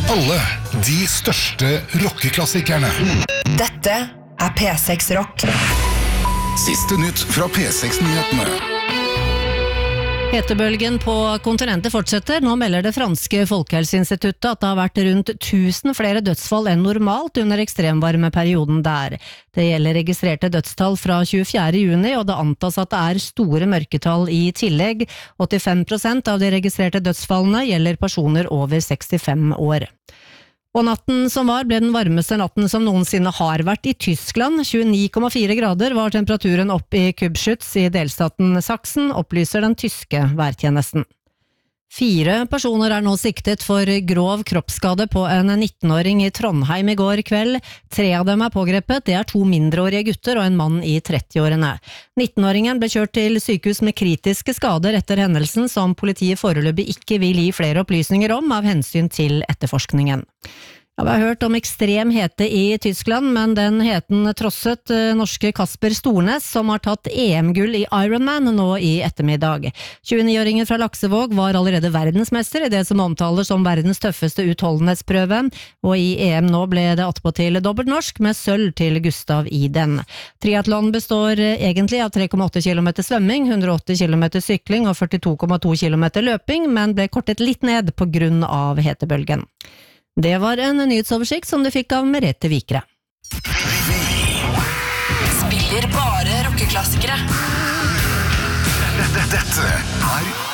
Alle de største rockeklassikerne. Dette P6 Rock. Siste nytt fra P6-nyhetene. Hetebølgen på kontinentet fortsetter. Nå melder det franske Folkehelseinstituttet at det har vært rundt 1000 flere dødsfall enn normalt under ekstremvarmeperioden der. Det gjelder registrerte dødstall fra 24. juni, og det antas at det er store mørketall i tillegg. 85% av de registrerte dødsfallene gjelder personer over 65 år. Og natten som var ble den varmeste natten som noensinne har vært i Tyskland. 29,4 grader var temperaturen opp i Kubschütz i delstaten Sachsen, opplyser den tyske værtjenesten. 4 personer er nå siktet for grov kroppsskade på en 19-åring i Trondheim i går kveld. 3 av dem er pågrepet, det er 2 mindreårige gutter og en mann i 30-årene. 19-åringen ble kjørt til sykehus med kritiske skader etter hendelsen, som politiet foreløpig ikke vil gi flere opplysninger om av hensyn til etterforskningen. Ja, vi har hørt om ekstrem hete i Tyskland, men den heten trosset norske Kasper Stornes, som har tatt EM-gull i Ironman nå i ettermiddag. 29-åringen fra Laksevåg var allerede verdensmester i det som omtales som verdens tøffeste utholdenhetsprøve, og i EM nå ble det attpåtil dobbelt norsk med sølv til Gustav Iden. Triathlon består egentlig av 3,8 km svømming, 180 km sykling og 42,2 km løping, men ble kortet litt ned på grunn av hetebølgen. Det var en nyhetsoversikt som du fikk av Merete Vikre. Spiller bare rockeklassikere. Dette er